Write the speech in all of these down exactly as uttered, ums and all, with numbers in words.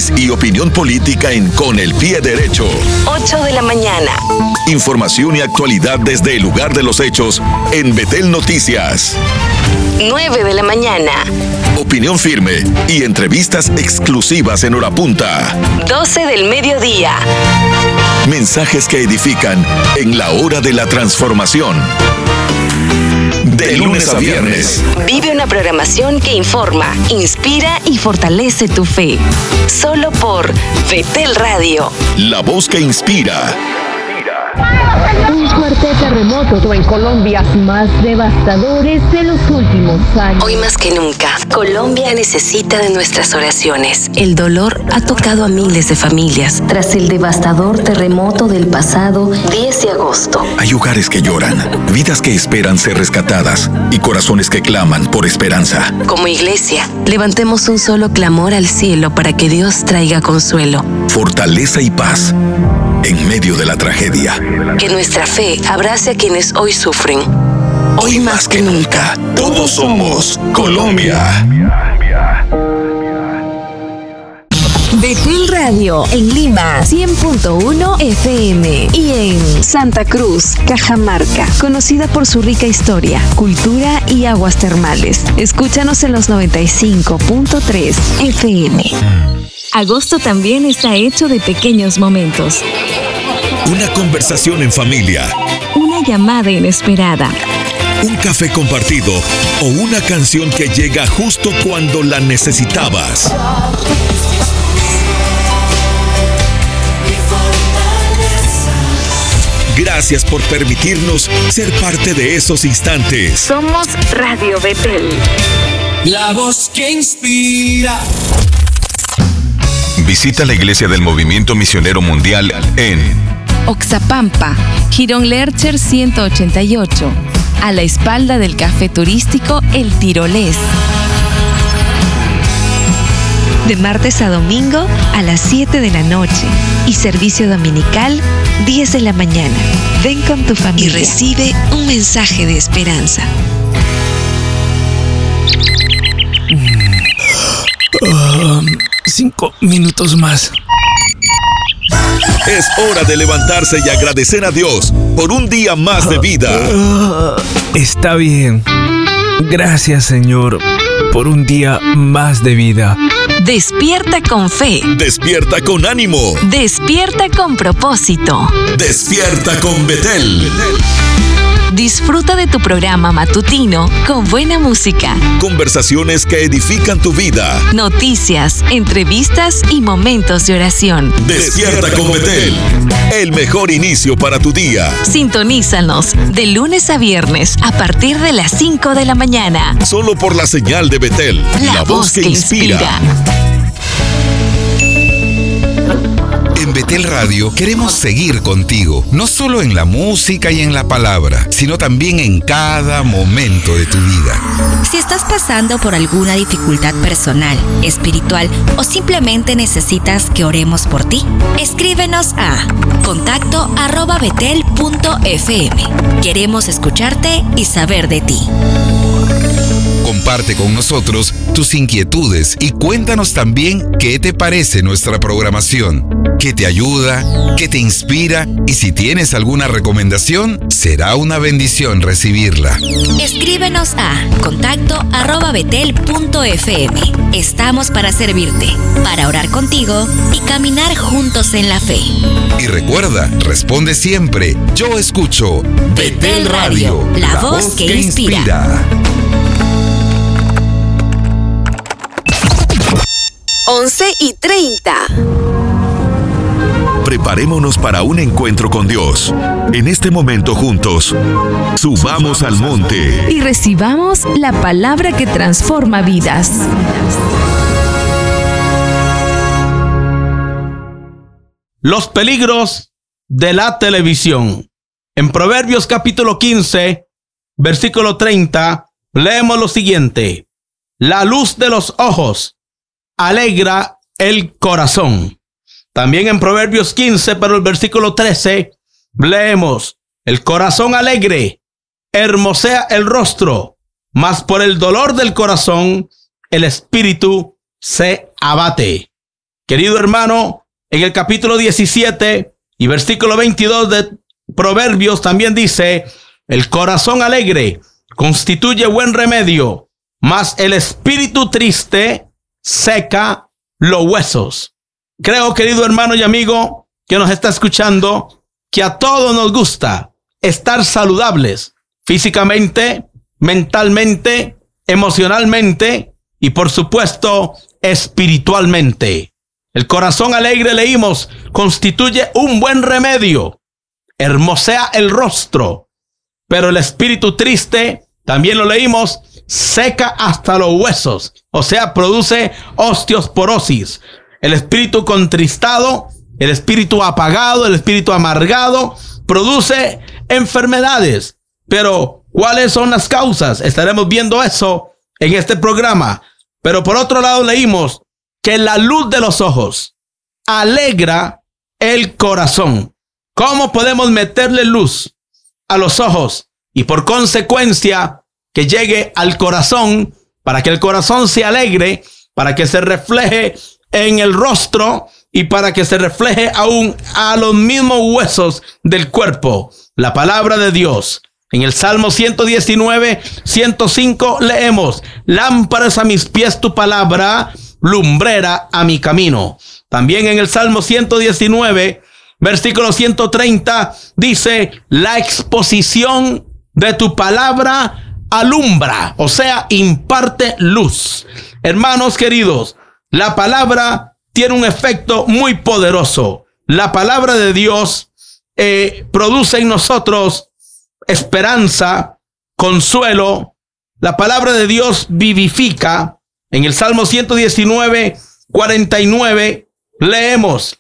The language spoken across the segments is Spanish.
análisis y opinión política en Con el Pie Derecho. ocho de la mañana. Información y actualidad desde el lugar de los hechos en Betel Noticias. nueve de la mañana. Opinión firme y entrevistas exclusivas en hora punta. doce del mediodía. Mensajes que edifican en la hora de la transformación. De lunes a viernes. Vive una programación que informa, inspira y fortalece tu fe. Solo por Betel Radio. La voz que inspira. Un fuerte terremoto en Colombia, más devastadores de los últimos años. Hoy más que nunca, Colombia necesita de nuestras oraciones. El dolor ha tocado a miles de familias tras el devastador terremoto del pasado diez de agosto. Hay hogares que lloran, vidas que esperan ser rescatadas y corazones que claman por esperanza. Como iglesia, levantemos un solo clamor al cielo para que Dios traiga consuelo, fortaleza y paz en medio de la tragedia. Que nuestra fe abrace a quienes hoy sufren. Hoy, hoy más que nunca, todos somos Colombia. Betel Radio en Lima, cien punto uno F M, y en Santa Cruz, Cajamarca, conocida por su rica historia, cultura y aguas termales. Escúchanos en los noventa y cinco punto tres F M. Agosto también está hecho de pequeños momentos. Una conversación en familia. Una llamada inesperada. Un café compartido o una canción que llega justo cuando la necesitabas. Gracias por permitirnos ser parte de esos instantes. Somos Radio Betel. La voz que inspira. Visita la Iglesia del Movimiento Misionero Mundial en Oxapampa, Girón Lercher ciento ochenta y ocho, a la espalda del café turístico El Tirolés. De martes a domingo a las siete de la noche y servicio dominical diez de la mañana. Ven con tu familia y recibe un mensaje de esperanza. Uh, cinco minutos más. Es hora de levantarse y agradecer a Dios por un día más de vida. Uh, está bien. Gracias, Señor, por un día más de vida. Despierta con fe. Despierta con ánimo. Despierta con propósito. Despierta con Betel. Disfruta de tu programa matutino con buena música. Conversaciones que edifican tu vida. Noticias, entrevistas y momentos de oración. Despierta con Betel. El mejor inicio para tu día. Sintonízanos de lunes a viernes a partir de las cinco de la mañana. Solo por la señal de Betel. La, la voz que, que inspira. inspira. En Betel Radio queremos seguir contigo, no solo en la música y en la palabra, sino también en cada momento de tu vida. Si estás pasando por alguna dificultad personal, espiritual o simplemente necesitas que oremos por ti, escríbenos a contacto arroba betel punto f m. Queremos escucharte y saber de ti. Comparte con nosotros tus inquietudes y cuéntanos también qué te parece nuestra programación, qué te ayuda, qué te inspira, y si tienes alguna recomendación, será una bendición recibirla. Escríbenos a contacto arroba betel punto f m. Estamos para servirte, para orar contigo y caminar juntos en la fe. Y recuerda, responde siempre, yo escucho Betel Radio, la, la voz que, que inspira. inspira. once y treinta. Preparémonos para un encuentro con Dios. En este momento juntos, subamos al monte y recibamos la palabra que transforma vidas. Los peligros de la televisión. En Proverbios capítulo quince, versículo treinta, leemos lo siguiente: la luz de los ojos alegra el corazón. También en Proverbios quince, pero el versículo trece, leemos: el corazón alegre hermosea el rostro, mas por el dolor del corazón el espíritu se abate. Querido hermano, en el capítulo diecisiete y versículo veintidós de Proverbios también dice: el corazón alegre constituye buen remedio, mas el espíritu triste seca los huesos. Creo, querido hermano y amigo que nos está escuchando, que a todos nos gusta estar saludables físicamente, mentalmente, emocionalmente y por supuesto espiritualmente. El corazón alegre, leímos, constituye un buen remedio, hermosea el rostro, pero el espíritu triste, también lo leímos, seca hasta los huesos, o sea, produce osteoporosis. El espíritu contristado, el espíritu apagado, el espíritu amargado, produce enfermedades. Pero, ¿cuáles son las causas? Estaremos viendo eso en este programa. Pero por otro lado leímos que la luz de los ojos alegra el corazón. ¿Cómo podemos meterle luz a los ojos y por consecuencia que llegue al corazón, para que el corazón se alegre, para que se refleje en el rostro y para que se refleje aún a los mismos huesos del cuerpo? La palabra de Dios. En el Salmo ciento diecinueve, ciento cinco leemos: lámpara es a mis pies tu palabra, lumbrera a mi camino. También en el Salmo ciento diecinueve, versículo ciento treinta, dice: la exposición de tu palabra alumbra, o sea, imparte luz. Hermanos queridos, la palabra tiene un efecto muy poderoso. La palabra de Dios eh, produce en nosotros esperanza, consuelo. La palabra de Dios vivifica. En el Salmo ciento diecinueve, cuarenta y nueve leemos: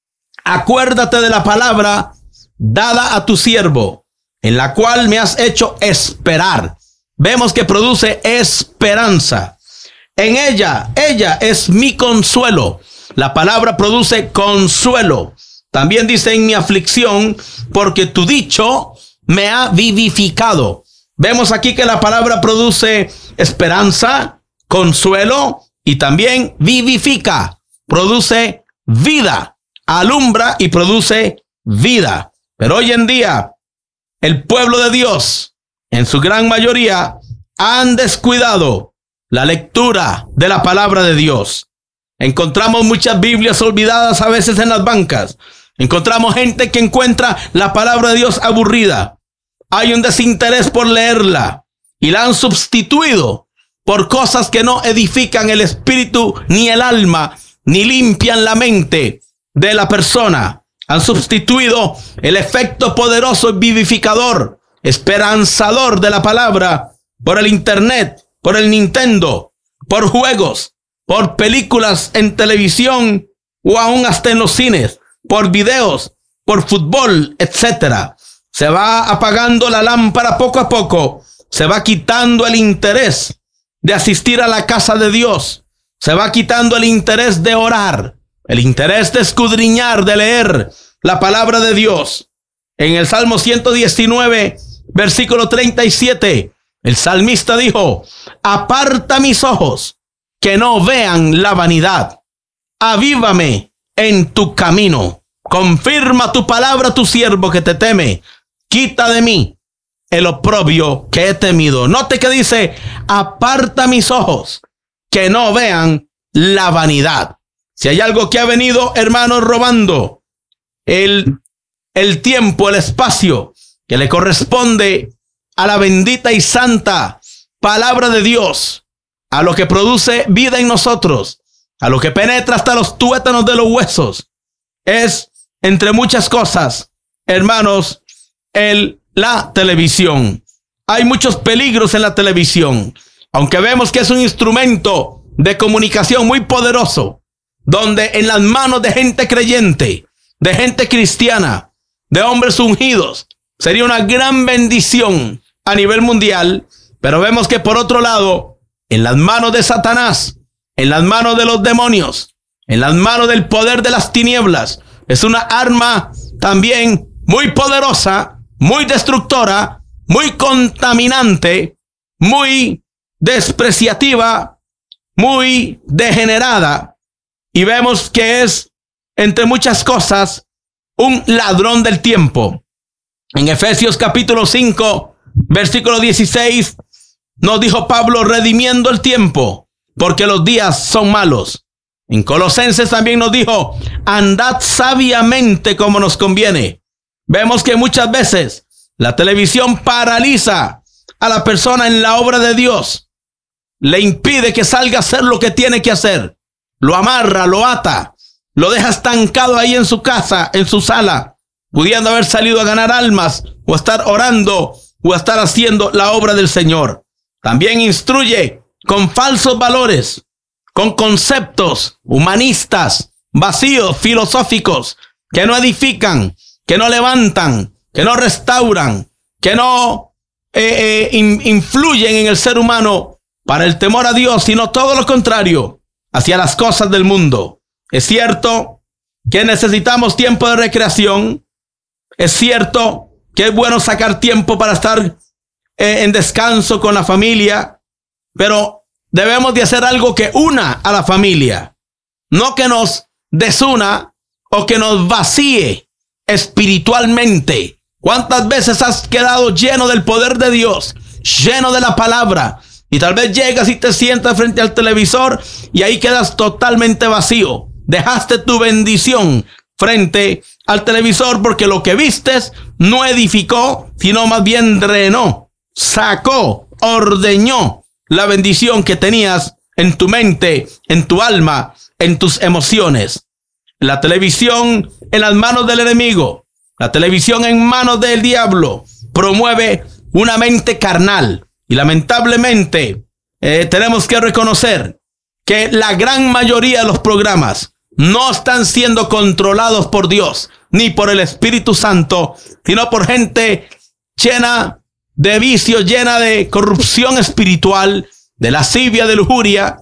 acuérdate de la palabra dada a tu siervo, en la cual me has hecho esperar. Vemos que produce esperanza. En ella, ella es mi consuelo. La palabra produce consuelo. También dice: en mi aflicción, porque tu dicho me ha vivificado. Vemos aquí que la palabra produce esperanza, consuelo y también vivifica. Produce vida, alumbra y produce vida. Pero hoy en día, el pueblo de Dios, en su gran mayoría, han descuidado la lectura de la palabra de Dios. Encontramos muchas Biblias olvidadas a veces en las bancas. Encontramos gente que encuentra la palabra de Dios aburrida. Hay un desinterés por leerla y la han sustituido por cosas que no edifican el espíritu ni el alma, ni limpian la mente de la persona. Han sustituido el efecto poderoso y vivificador, esperanzador de la palabra por el internet, por el Nintendo, por juegos, por películas en televisión o aún hasta en los cines, por videos, por fútbol, etcétera. Se va apagando la lámpara poco a poco. Se va quitando el interés de asistir a la casa de Dios. Se va quitando el interés de orar, el interés de escudriñar, de leer la palabra de Dios. En el Salmo ciento diecinueve, versículo treinta y siete, el salmista dijo: aparta mis ojos, que no vean la vanidad. Avívame en tu camino. Confirma tu palabra a tu siervo que te teme. Quita de mí el oprobio que he temido. Note que dice: aparta mis ojos, que no vean la vanidad. Si hay algo que ha venido, hermanos, robando el, el tiempo, el espacio que le corresponde a la bendita y santa palabra de Dios, a lo que produce vida en nosotros, a lo que penetra hasta los tuétanos de los huesos, es, entre muchas cosas, hermanos, el, la televisión. Hay muchos peligros en la televisión, aunque vemos que es un instrumento de comunicación muy poderoso, donde en las manos de gente creyente, de gente cristiana, de hombres ungidos, sería una gran bendición a nivel mundial. Pero vemos que por otro lado, en las manos de Satanás, en las manos de los demonios, en las manos del poder de las tinieblas, es una arma también muy poderosa, muy destructora, muy contaminante, muy despreciativa, muy degenerada y vemos que es, entre muchas cosas, un ladrón del tiempo. En Efesios capítulo cinco, versículo dieciséis, nos dijo Pablo, redimiendo el tiempo, porque los días son malos. En Colosenses también nos dijo, andad sabiamente como nos conviene. Vemos que muchas veces la televisión paraliza a la persona en la obra de Dios. Le impide que salga a hacer lo que tiene que hacer. Lo amarra, lo ata, lo deja estancado ahí en su casa, en su sala, pudiendo haber salido a ganar almas o estar orando o estar haciendo la obra del Señor. También instruye con falsos valores, con conceptos humanistas, vacíos, filosóficos, que no edifican, que no levantan, que no restauran, que no eh, eh, in, influyen en el ser humano para el temor a Dios, sino todo lo contrario, hacia las cosas del mundo. Es cierto que necesitamos tiempo de recreación. Es cierto que es bueno sacar tiempo para estar eh, en descanso con la familia, pero debemos de hacer algo que una a la familia, no que nos desuna o que nos vacíe espiritualmente. ¿Cuántas veces has quedado lleno del poder de Dios, lleno de la palabra, y tal vez llegas y te sientas frente al televisor y ahí quedas totalmente vacío? Dejaste tu bendición frente al televisor porque lo que vistes no edificó, sino más bien drenó, sacó, ordeñó la bendición que tenías en tu mente, en tu alma, en tus emociones. La televisión en las manos del enemigo, la televisión en manos del diablo, promueve una mente carnal. Y lamentablemente eh, tenemos que reconocer que la gran mayoría de los programas no están siendo controlados por Dios, ni por el Espíritu Santo, sino por gente llena de vicios, llena de corrupción espiritual, de lascivia, de lujuria,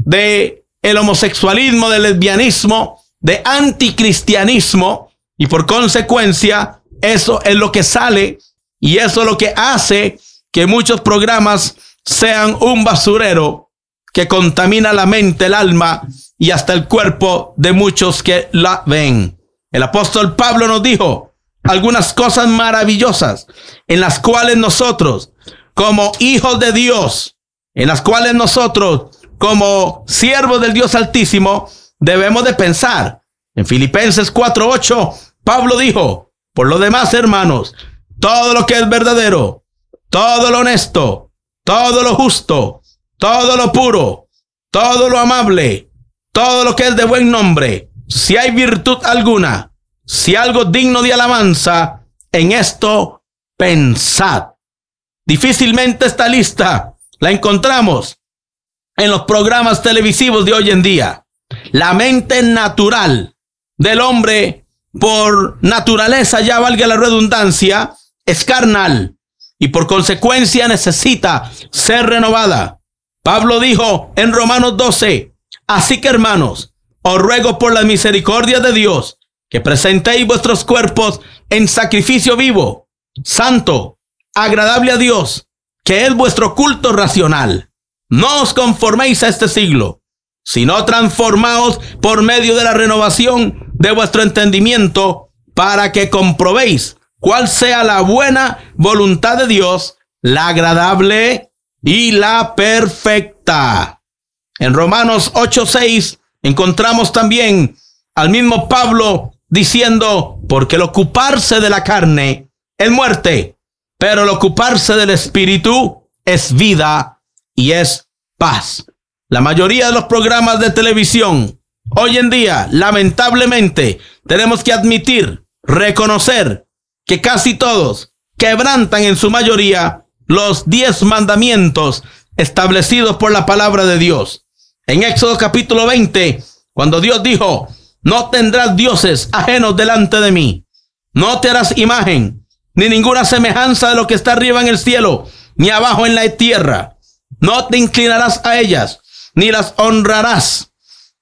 de el homosexualismo, del lesbianismo, de anticristianismo, y por consecuencia eso es lo que sale y eso es lo que hace que muchos programas sean un basurero que contamina la mente, el alma y hasta el cuerpo de muchos que la ven. El apóstol Pablo nos dijo algunas cosas maravillosas en las cuales nosotros, como hijos de Dios, en las cuales nosotros, como siervos del Dios Altísimo, debemos de pensar. En Filipenses cuatro ocho, Pablo dijo, por lo demás, hermanos, todo lo que es verdadero, todo lo honesto, todo lo justo, todo lo puro, todo lo amable, todo lo que es de buen nombre, si hay virtud alguna, si algo digno de alabanza, en esto pensad. Difícilmente esta lista la encontramos en los programas televisivos de hoy en día. La mente natural del hombre, por naturaleza, ya valga la redundancia, es carnal y por consecuencia necesita ser renovada. Pablo dijo en Romanos doce, así que hermanos, os ruego por la misericordia de Dios que presentéis vuestros cuerpos en sacrificio vivo, santo, agradable a Dios, que es vuestro culto racional. No os conforméis a este siglo, sino transformaos por medio de la renovación de vuestro entendimiento, para que comprobéis cuál sea la buena voluntad de Dios, la agradable y la perfecta. En Romanos ocho seis encontramos también al mismo Pablo diciendo, porque el ocuparse de la carne es muerte, pero el ocuparse del espíritu es vida y es paz. La mayoría de los programas de televisión hoy en día, lamentablemente, tenemos que admitir, reconocer que casi todos quebrantan en su mayoría los diez mandamientos establecidos por la palabra de Dios. En Éxodo capítulo veinte, cuando Dios dijo, no tendrás dioses ajenos delante de mí, no te harás imagen, ni ninguna semejanza de lo que está arriba en el cielo, ni abajo en la tierra, no te inclinarás a ellas, ni las honrarás,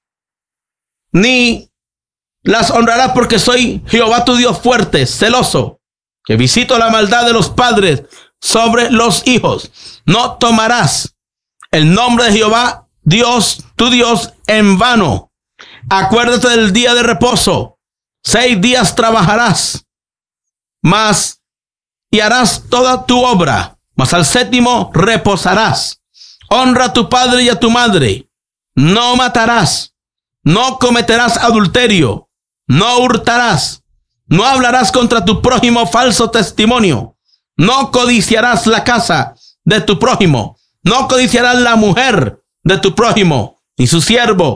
ni las honrarás, porque soy Jehová tu Dios fuerte, celoso, que visito la maldad de los padres sobre los hijos. No tomarás el nombre de Jehová Dios, tu Dios, en vano. Acuérdate del día de reposo. Seis días trabajarás, mas y harás toda tu obra, mas al séptimo reposarás. Honra a tu padre y a tu madre. No matarás. No cometerás adulterio. No hurtarás. No hablarás contra tu prójimo falso testimonio. No codiciarás la casa de tu prójimo. No codiciarás la mujer de tu prójimo, ni su siervo,